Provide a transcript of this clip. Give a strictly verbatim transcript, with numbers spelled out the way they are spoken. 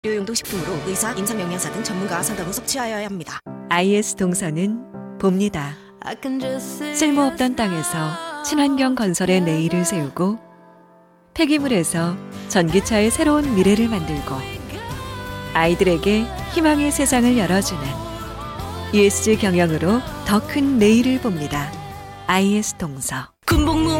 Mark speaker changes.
Speaker 1: 의료용도 식품으로 의사, 임상영양사 등 전문가 상담 후 섭취하여야 합니다.
Speaker 2: 아이에스 동서는 봅니다. 쓸모없던 땅에서 친환경 건설의 내일을 세우고 폐기물에서 전기차의 새로운 미래를 만들고 아이들에게 희망의 세상을 열어주는 이에스지 경영으로 더 큰 내일을 봅니다. 아이에스 동서.
Speaker 1: 군복무